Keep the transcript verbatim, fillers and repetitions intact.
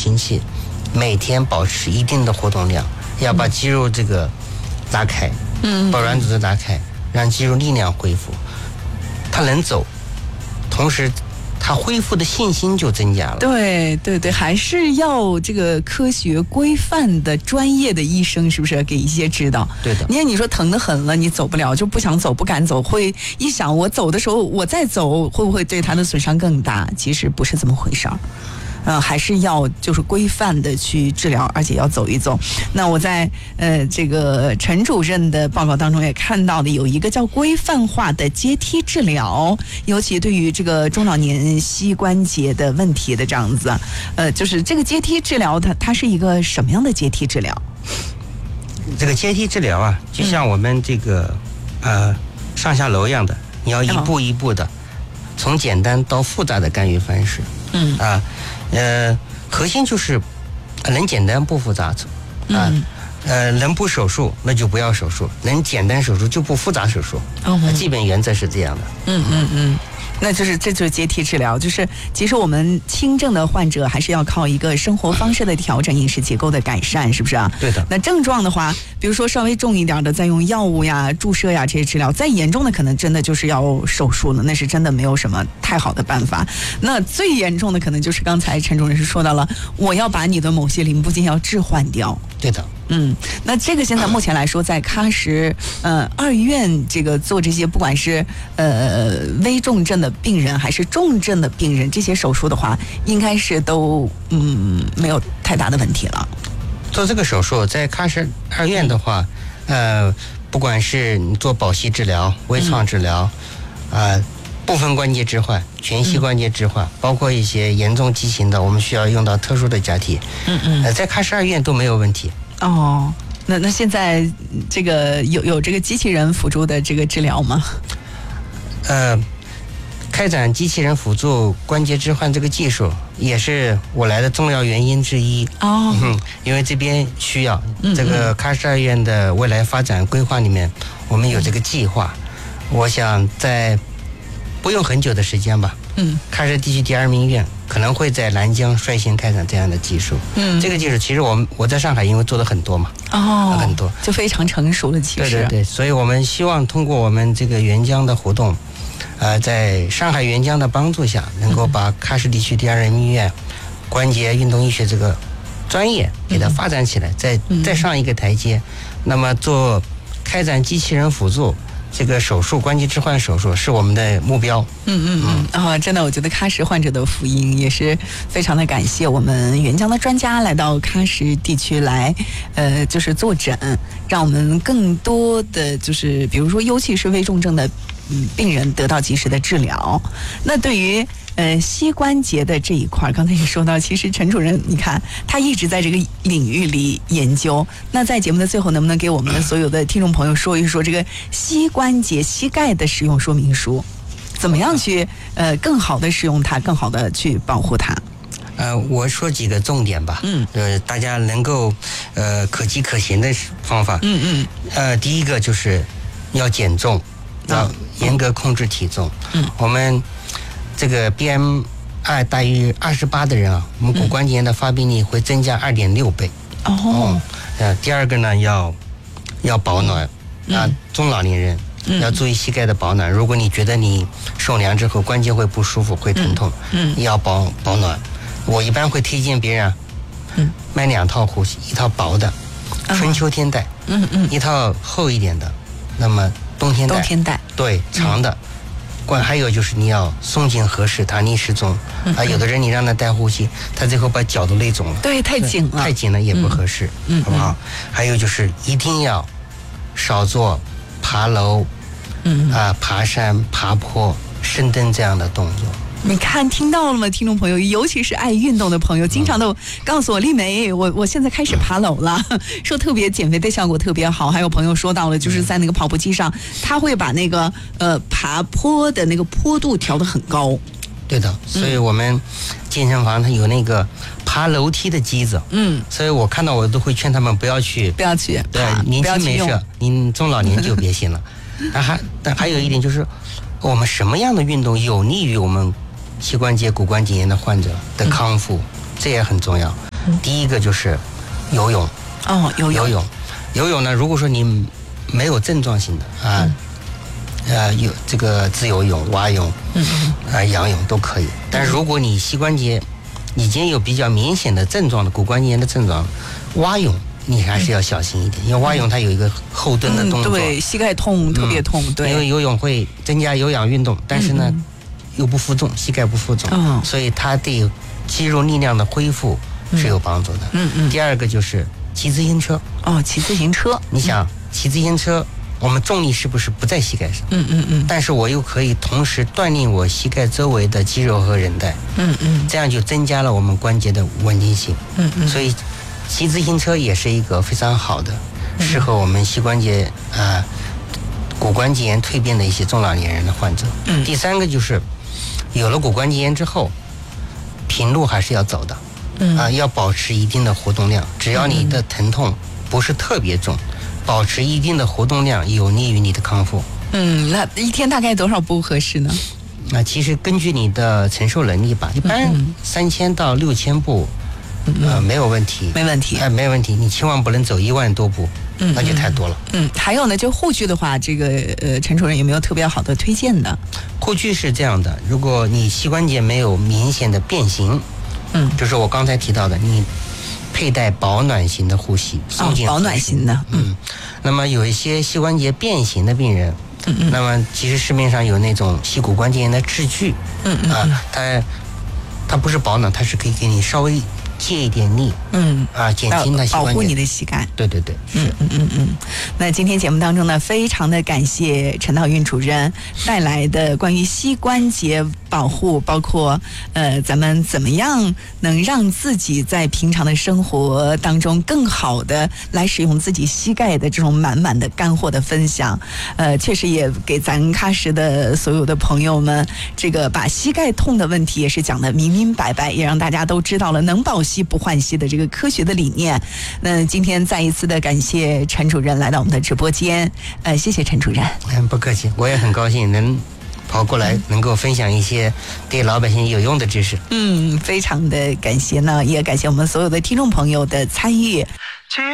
行器，每天保持一定的活动量，要把肌肉这个拉开， 嗯， 把软组织拉开，让肌肉力量恢复，他能走，同时他恢复的信心就增加了。 对对对，还是要这个科学规范的专业的医生，是不是给一些指导？ 对的。 你看，你说疼得很了，你走不了，就不想走，不敢走，会一想我走的时候，我再走会不会对他的损伤更大？其实不是这么回事儿。呃，还是要就是规范的去治疗，而且要走一走。那我在呃这个陈主任的报告当中也看到的有一个叫规范化的阶梯治疗，尤其对于这个中老年膝关节的问题的这样子，呃，就是这个阶梯治疗它它是一个什么样的阶梯治疗？ 这个阶梯治疗啊，就像我们这个、嗯、呃上下楼一样的，你要一步一步的，从简单到复杂的干预方式。嗯啊。呃，核心就是能简单不复杂啊，嗯、呃，能不手术那就不要手术，能简单手术就不复杂手术，哦、基本原则是这样的。 嗯嗯嗯。那就是这就是阶梯治疗，就是其实我们轻症的患者还是要靠一个生活方式的调整、饮食结构的改善，是不是啊？ 对的。 那症状的话，比如说稍微重一点的，再用药物呀、注射呀这些治疗；再严重的，可能真的就是要手术了，那是真的没有什么太好的办法。那最严重的可能就是刚才陈主任是说到了，我要把你的某些零部件要置换掉。 对的。 嗯，那这个现在目前来说，在喀什呃二医院这个做这些，不管是呃危重症的病人还是重症的病人，这些手术的话，应该是都嗯没有太大的问题了。 做这个手术，在喀什二院的话，呃，不管是你做保息治疗、微创治疗，啊、嗯呃，部分关节置换、全膝关节置换，嗯、包括一些严重畸形的，我们需要用到特殊的假体。嗯嗯，呃，在喀什二院都没有问题。 哦，那那现在这个有有这个机器人辅助的这个治疗吗？ 呃，开展机器人辅助关节置换这个技术，也是我来的重要原因之一。哦，嗯，因为这边需要嗯嗯这个喀什二院的未来发展规划里面，我们有这个计划。我想在不用很久的时间吧，嗯，喀什地区第二名医院可能会在南疆率先开展这样的技术。嗯，这个技术其实我们我在上海因为做的很多嘛，哦，很多就非常成熟了。其实对对对，所以我们希望通过我们这个援疆的活动，呃，在上海援疆的帮助下，能够把喀什地区第二人民医院关节运动医学这个专业给它发展起来，再再上一个台阶。那么做开展机器人辅助这个手术，关节置换手术是我们的目标。 嗯嗯嗯啊、哦，真的，我觉得喀什患者的福音也是非常的感谢我们援疆的专家来到喀什地区来，呃，就是坐诊，让我们更多的就是比如说，尤其是危重症的嗯病人得到及时的治疗。那对于呃膝关节的这一块，刚才也说到，其实陈主任你看他一直在这个领域里研究。那在节目的最后，能不能给我们的所有的听众朋友说一说这个膝关节膝盖的使用说明书，怎么样去呃更好的使用它，更好的去保护它？ 呃，我说几个重点吧，嗯，呃，大家能够呃可及可行的方法，嗯嗯，呃，第一个就是要减重，要严格控制体重，嗯，我们这个 B M I 大于二十八的人啊，我们骨关节炎的发病率会增加二点六倍。哦、嗯，呃，第二个呢，要要保暖，啊、嗯，中老年人。要注意膝盖的保暖。如果你觉得你受凉之后关节会不舒服、会疼痛，嗯，嗯要保保暖。我一般会推荐别人，嗯，买两套护膝，一套薄的，春秋天带，嗯嗯，一套厚一点的，那么冬天带， 冬天带， 对，长的。关、嗯、还有就是你要松紧合适，它逆时钟、嗯、啊。有的人你让他戴护膝，他最后把脚都勒肿了， 对，太紧了， 太紧了也不合适，嗯，好不好？还有就是一定要少做爬楼，嗯啊，爬山、爬坡、深蹲这样的动作。 你看，听到了吗，听众朋友？尤其是爱运动的朋友，经常都告诉我，丽梅，我我现在开始爬楼了，说特别减肥的效果特别好。还有朋友说到了，就是在那个跑步机上，他会把那个呃爬坡的那个坡度调得很高。 对的，所以我们健身房它有那个爬楼梯的机子，嗯，所以我看到我都会劝他们不要去， 不要去， 对，年轻没事，您中老年就别信了。但还但还有一点就是，我们什么样的运动有利于我们膝关节、骨关节炎的患者的康复，嗯、这也很重要。 第一个就是游泳。 哦，游泳， 游泳，游泳呢，如果说你没有症状性的啊，嗯、呃，有这个自由泳、蛙泳，嗯嗯，啊，仰泳都可以。但是如果你膝关节已经有比较明显的症状的骨关节炎的症状，蛙泳你还是要小心一点，因为蛙泳它有一个后蹲的动作， 嗯、对，膝盖痛特别痛，对， 因为游泳会增加有氧运动，但是呢、嗯、又不负重，膝盖不负重，嗯、所以它对肌肉力量的恢复是有帮助的。嗯嗯。第二个就是骑自行车。 哦，骑自行车， 你想骑自行车，我们重力是不是不在膝盖上？嗯嗯嗯。但是我又可以同时锻炼我膝盖周围的肌肉和韧带。嗯嗯。这样就增加了我们关节的稳定性。嗯嗯。所以骑自行车也是一个非常好的，嗯、适合我们膝关节啊、呃、骨关节炎蜕变的一些中老年人的患者。嗯。第三个就是有了骨关节炎之后，平路还是要走的。嗯。啊、呃，要保持一定的活动量，只要你的疼痛不是特别重，保持一定的活动量有利于你的康复。 嗯，那一天大概多少步合适呢？ 那其实根据你的承受能力吧，一般三千到六千步，嗯、呃，没有问题， 没问题， 哎、呃，没问题。你千万不能走一万多步，嗯，那就太多了。 嗯，还有呢，就护具的话，这个呃，陈主任有没有特别好的推荐的？ 护具是这样的，如果你膝关节没有明显的变形，嗯，就是我刚才提到的，你佩戴保暖型的护膝， 哦，保暖型的， 嗯，那么有一些膝关节变形的病人，嗯嗯，那么其实市面上有那种膝骨关节炎的治具，嗯嗯，啊，它它不是保暖，它是可以给你稍微借一点力，嗯啊，减轻它膝关节， 保护你的膝盖。 对对对， 是，嗯嗯嗯。那今天节目当中呢，非常的感谢陈道运主任带来的关于膝关节保护，包括呃，咱们怎么样能让自己在平常的生活当中更好的来使用自己膝盖的这种满满的干货的分享。呃，确实也给咱喀什的所有的朋友们，这个把膝盖痛的问题也是讲得明明白白，也让大家都知道了能保膝不换膝的这个科学的理念。那今天再一次的感谢陈主任来到我们的直播间，呃，谢谢陈主任。 嗯，不客气，我也很高兴能跑过来，能够分享一些对老百姓有用的知识。 嗯，非常的感谢呢，也感谢我们所有的听众朋友的参与。